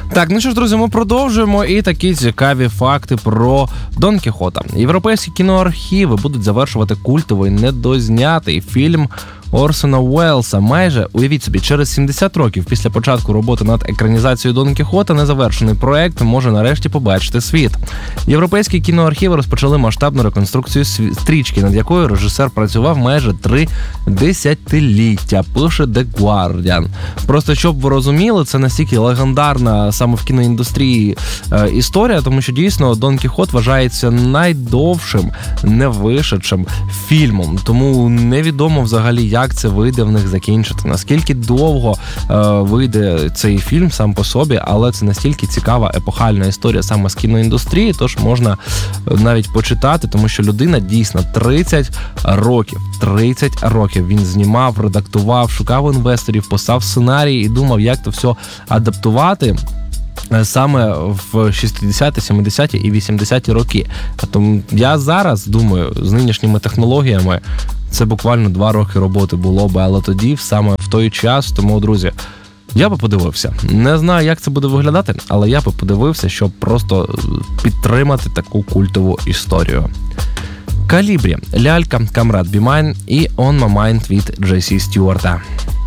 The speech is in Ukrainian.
Так, ну що ж, друзі, ми продовжуємо. І такі цікаві факти про Дон Кіхота. Європейські кіноархіви будуть завершувати культовий недознятий фільм Орсона Уеллса. Майже, уявіть собі, через 70 років після початку роботи над екранізацією Дон Кіхота незавершений проект може нарешті побачити світ. Європейські кіноархіви розпочали масштабну реконструкцію стрічки, над якою режисер працював майже 3 десятиліття, пише The Guardian. Просто щоб ви розуміли, це настільки легендарна саме в кіноіндустрії історія, тому що дійсно Дон Кіхот вважається найдовшим невишедшим фільмом. Тому невідомо взагалі, як це вийде в них закінчити, наскільки довго вийде цей фільм сам по собі, але це настільки цікава епохальна історія саме з кіноіндустрії, тож можна навіть почитати, тому що людина дійсно 30 років він знімав, редактував, шукав інвесторів, писав сценарій і думав, як то все адаптувати саме в 60-ті, 70-ті і 80-ті роки. Тому я зараз думаю, з нинішніми технологіями це буквально 2 роки роботи було би, але тоді саме в той час. Тому, друзі, я би подивився. Не знаю, як це буде виглядати, але я би подивився, щоб просто підтримати таку культову історію. Калібрі, Лялька, Камрад Бі Майн і On My Mind від Джейсі Стюарта.